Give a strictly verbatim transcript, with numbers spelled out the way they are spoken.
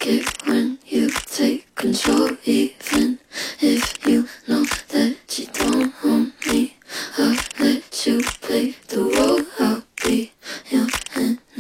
it when you take control, even if you know that you don't want me. I'll let you play